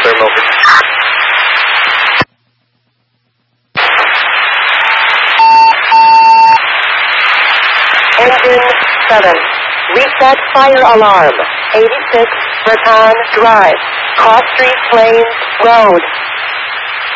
thermal. Engine 7. Reset fire alarm. 86 Raton Drive. Cross Street Plains Road.